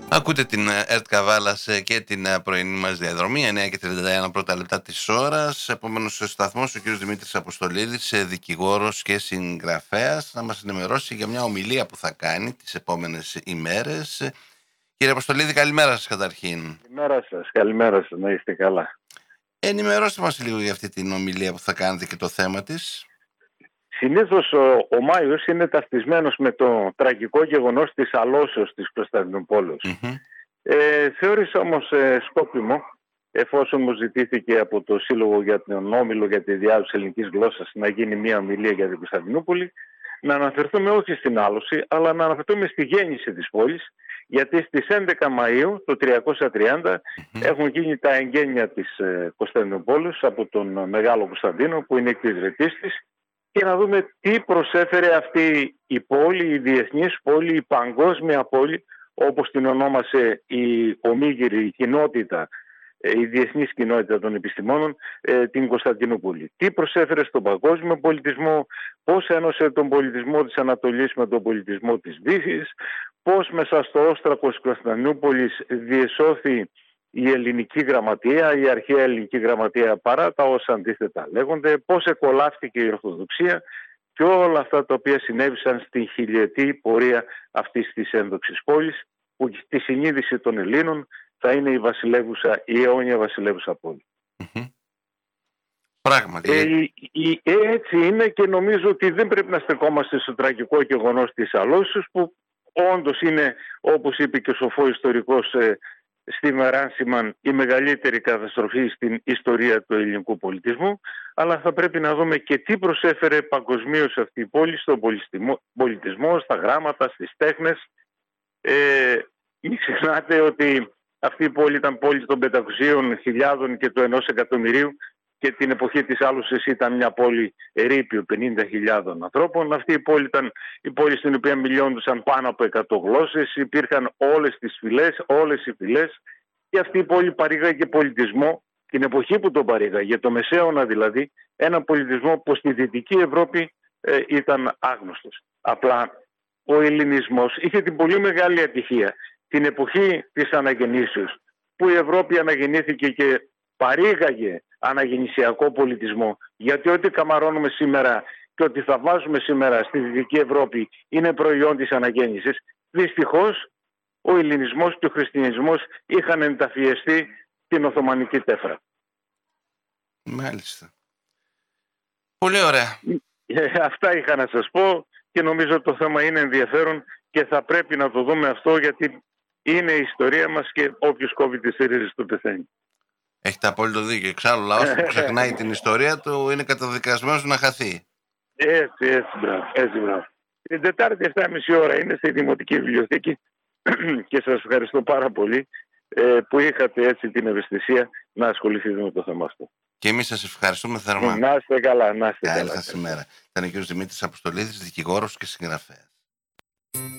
Ακούτε την ΕΡΤ Καβάλας και την πρωινή μας διαδρομή, 9:31 πρώτα λεπτά της ώρας. Επόμενος σταθμός, ο κ. Δημήτρης Αποστολίδης, δικηγόρος και συγγραφέας, να μας ενημερώσει για μια ομιλία που θα κάνει τις επόμενες ημέρες. Κύριε Αποστολίδη, καλημέρα σας καταρχήν. Καλημέρα σας, να είστε καλά. Ενημερώστε μας λίγο για αυτή την ομιλία που θα κάνετε και το θέμα της. Συνήθως ο Μάιος είναι ταυτισμένος με το τραγικό γεγονός της αλώσεως της Κωνσταντινούπολης. Θεώρησα όμως σκόπιμο, εφόσον μου ζητήθηκε από το Σύλλογο για τον Όμιλο για τη Διάδοση Ελληνικής Γλώσσας να γίνει μια ομιλία για την Κωνσταντινούπολη, να αναφερθούμε όχι στην άλωση, αλλά να αναφερθούμε στη γέννηση της πόλης, γιατί στις 11 Μαΐου το 330 έχουν γίνει τα εγγένεια της Κωνσταντινούπολης από τον Μεγάλο Κωνσταντίνο, που είναι εκδιδρυτής της, και να δούμε τι προσέφερε αυτή η πόλη, η διεθνής πόλη, η παγκόσμια πόλη, όπως την ονόμασε η ομίγυρη κοινότητα, η διεθνής κοινότητα των επιστημόνων, την Κωνσταντινούπολη. Τι προσέφερε στον παγκόσμιο πολιτισμό, πώς ένωσε τον πολιτισμό της Ανατολής με τον πολιτισμό της Δύσης, πώς μέσα στο όστρακος της Κωνσταντινούπολης διεσώθη η ελληνική γραμματεία, η αρχαία ελληνική γραμματεία, παρά τα όσα αντίθετα λέγονται, πώς εκολάφθηκε η Ορθοδοξία και όλα αυτά τα οποία συνέβησαν στην χιλιετή πορεία αυτής της ένδοξης πόλης, που στη συνείδηση των Ελλήνων θα είναι η αιώνια βασιλεύουσα πόλη. Πράγματι. Έτσι είναι, και νομίζω ότι δεν πρέπει να στεκόμαστε στο τραγικό γεγονός της αλώσεως, που όντως είναι, όπως είπε και ο σοφό ιστορικός Στίβεν Ράνσιμαν, η μεγαλύτερη καταστροφή στην ιστορία του ελληνικού πολιτισμού, αλλά θα πρέπει να δούμε και τι προσέφερε παγκοσμίως αυτή η πόλη στον πολιτισμό, στα γράμματα, στις τέχνες. Μην ξεχνάτε ότι αυτή η πόλη ήταν πόλη των 500.000 και του 1.000.000, και την εποχή της άλωσης ήταν μια πόλη ερείπιου 50.000 ανθρώπων. Αυτή η πόλη ήταν η πόλη στην οποία μιλιόντουσαν πάνω από 100 γλώσσες, υπήρχαν όλες τις φυλές, όλες οι φυλές, και αυτή η πόλη παρήγαγε πολιτισμό την εποχή που τον παρήγαγε, το Μεσαίωνα δηλαδή, ένα πολιτισμό που στη Δυτική Ευρώπη ήταν άγνωστος. Απλά ο ελληνισμός είχε την πολύ μεγάλη ατυχία την εποχή της αναγεννήσεως, που η Ευρώπη αναγεννήθηκε και παρήγαγε αναγεννησιακό πολιτισμό, γιατί ό,τι καμαρώνουμε σήμερα και ό,τι θαυμάζουμε σήμερα στη Δυτική Ευρώπη είναι προϊόν της αναγέννησης. Δυστυχώς ο ελληνισμός και ο χριστιανισμός είχαν ενταφιεστεί την Οθωμανική τέφρα. Μάλιστα. Πολύ ωραία. Αυτά είχα να σας πω, και νομίζω το θέμα είναι ενδιαφέρον και θα πρέπει να το δούμε αυτό, γιατί είναι η ιστορία μας και όποιος κόβει τις ρίζες του πεθαίνει. Έχετε απόλυτο δίκιο. Εξάλλου, λαός που ξεχνάει την ιστορία του είναι καταδικασμένος να χαθεί. Έτσι, μπράβο. Την Τετάρτη 7.30 ώρα είναι στη Δημοτική Βιβλιοθήκη και σας ευχαριστώ πάρα πολύ που είχατε έτσι την ευαισθησία να ασχοληθείτε με το θέμα αυτό. Και εμείς σας ευχαριστούμε θερμά. Να είστε καλά. Καλή σας ημέρα. Ήταν ο κ. Δημήτρης Αποστολίδης, δικηγόρος και συγγραφέας.